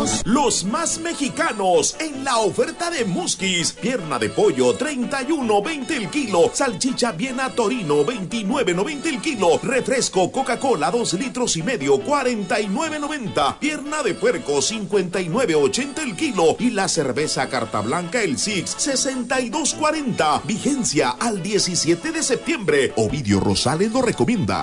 Los más mexicanos en la oferta de Muskis. Pierna de pollo 31.20 el kilo. Salchicha Viena Torino 29.90 el kilo. Refresco Coca-Cola 2,5 litros 49.90. Pierna de puerco 59.80 el kilo. Y la cerveza Carta Blanca el Six 62.40. Vigencia al 17 de septiembre. Ovidio Rosales lo recomienda.